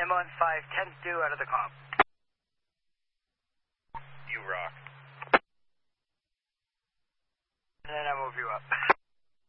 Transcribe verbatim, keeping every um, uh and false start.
I'm on five, ten two out of the comp. You rock. And then I move you up.